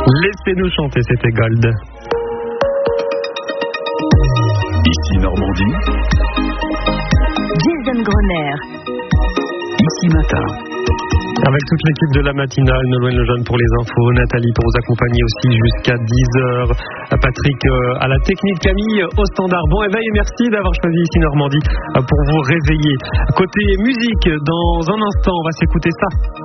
Laissez-nous chanter, c'était Gold. Ici Normandie. Jason Grenier. Ici Matin. Avec toute l'équipe de la matinale, Nolwenn Lejeune pour les infos, Nathalie pour vous accompagner aussi jusqu'à 10h, Patrick à la technique, Camille au standard. Bon réveil et merci d'avoir choisi Ici Normandie pour vous réveiller. Côté musique, dans un instant, on va s'écouter ça.